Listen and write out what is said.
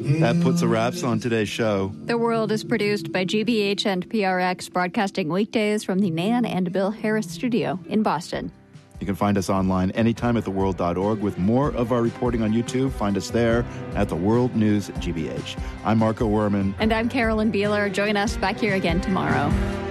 That puts a wraps on today's show. The World is produced by GBH and PRX, broadcasting weekdays from the Nan and Bill Harris studio in Boston. You can find us online anytime at theworld.org. With more of our reporting on YouTube, find us there at The World News GBH. I'm Marco Werman. And I'm Carolyn Beeler. Join us back here again tomorrow.